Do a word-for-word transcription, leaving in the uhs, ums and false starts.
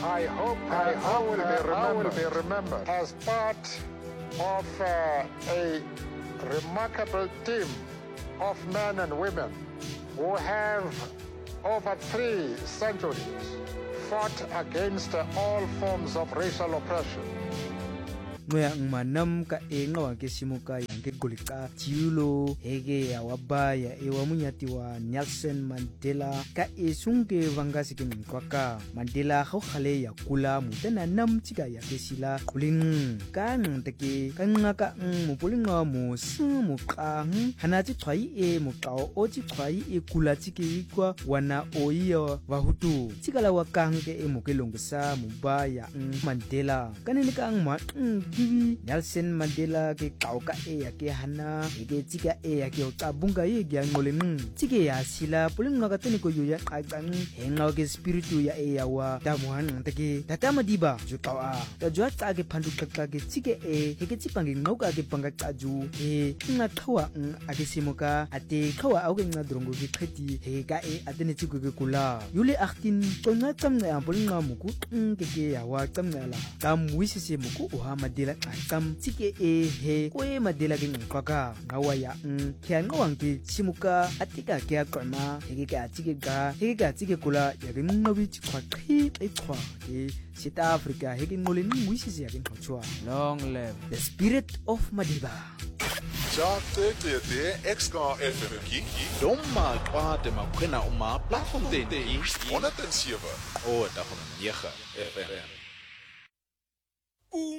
I hope I, I, will, be I will be remembered as part of uh, a remarkable team of men and women who have over three centuries fought against all forms of racial oppression. Ngoyang manam ka enga ke simuka yang ke golika tiulo hege ya wabaya e wamunyati wa Nelson Mandela ka esunge vangasi ke mkwaka Mandela kho khale ya kula mutana nam tika ya ke sila kuling kan take kan ngaka mo pulinga mo sumu kang hanati tshwai e mo kao o ti tshwai e kula tiki kwa wana oiyo wa hutu tikala wa kang ke e mo ke longsa mubaya Mandela kanene kang ma Nelson Mandela ke kauka e ya ke hana ke tika e ya ke tabunga ye ya ngoleng tike ya sila pulinga ka tene ko yo ya qaqang henga ke spiritu ya e ya wa tamuhan take tatama diba jukawa ta jwa tsa ke phandu qaqqa ke tike e ke tsipange ngauka ke panga qaju e nga thawa a ke simuka ate khawa au ke nga drongo ke khati he ka e atene tsiku ke kula yule achtin qonga tsamna ya pulinga muku ke ke ya wa tsamna la tamwisise muku o ha Mandela Kam tike e he kwe Mandela ke ngqaka ngawaya n kya ngawang ke chimuka atika ke aqama heke ka tike ga heke ka tike kula ya ke ngawi tshwa qhi e tshwa ke South Africa heke ngole ngwisisi ya ke ngqotshwa long live the spirit of Madiba. Ja te te te X-Car F M ki domma kwate makwena uma platform te honderd en sewe o dagom nege F M.